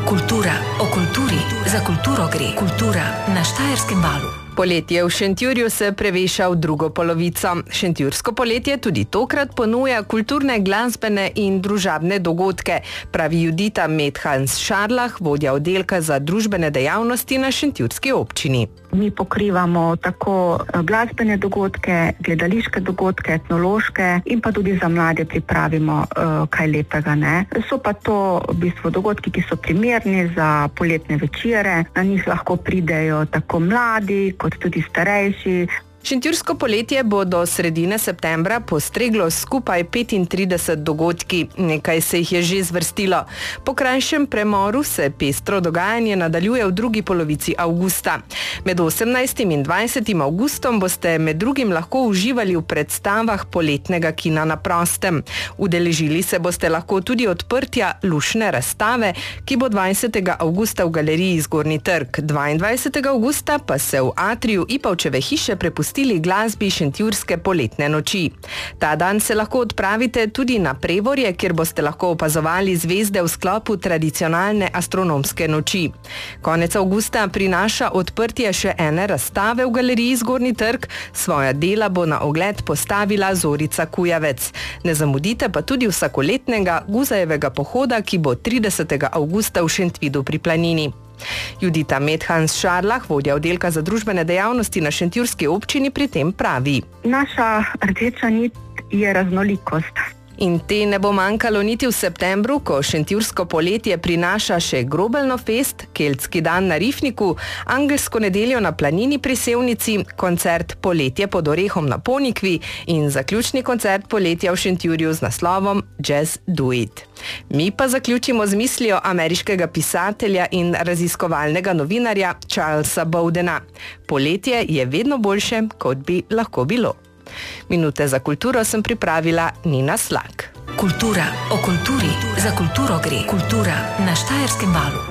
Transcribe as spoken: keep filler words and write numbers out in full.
Kultura o kulturi, za kulturo gre. Kultura na Štajerskem valu. Poletje v Šentjurju se preveša v drugo polovico. Šentjursko poletje tudi tokrat ponuja kulturne, glasbene in družabne dogodke, pravi Judita Medhans-Šarlah, vodja oddelka za družbene dejavnosti na šentjurski občini. Mi pokrivamo tako glasbene dogodke, gledališke dogodke, etnološke in pa tudi za mlade pripravimo uh, kaj lepega. Ne? So pa to v bistvu dogodki, ki so primerni za poletne večere. Na njih lahko pridejo tako mladi kot tudi starejši. Šentjursko poletje bo do sredine septembra postreglo skupaj petintrideset dogodki, nekaj se jih je že zvrstilo. Po krajšem premoru se pestro dogajanje nadaljuje v drugi polovici avgusta. Med osemnajstim in dvajsetim avgustom boste med drugim lahko uživali v predstavah poletnega kina na prostem. Udeležili se boste lahko tudi odprtja lušne razstave, ki bo dvajsetega avgusta v galeriji Zgornji trg, dvaindvajsetega avgusta pa se v atriju Ipavčeve hiše prepustili glasbi šentjurske poletne noči. Ta dan se lahko odpravite tudi na Prevorje, kjer boste lahko opazovali zvezde v sklopu tradicionalne astronomske noči. Konec avgusta prinaša odprtje še ene razstave v galeriji Zgornji trg, svoja dela bo na ogled postavila Zorica Kujavec. Ne zamudite pa tudi vsakoletnega Guzajevega pohoda, ki bo tridesetega avgusta v Šentvidu pri Planini. Judita Medhans-Šarlah, vodja oddelka za družbene dejavnosti na šentjurski občini, pri tem pravi: Naša rdeča nit je raznolikost. In te ne bo manjkalo niti v septembru, ko šentjursko poletje prinaša še Grobelno fest, Keltski dan na Rifniku, Angelsko nedeljo na Planini pri Sevnici, koncert Poletje pod orehom na Ponikvi in zaključni koncert poletja v Šentjurju z naslovom Just Do It. Mi pa zaključimo z mislijo ameriškega pisatelja in raziskovalnega novinarja Charlesa Bowdena: poletje je vedno boljše, kot bi lahko bilo. Minute za kulturo sem pripravila Nina Slak. Kultura o kulturi, za kulturo gre. Kultura na Štajerskem valu.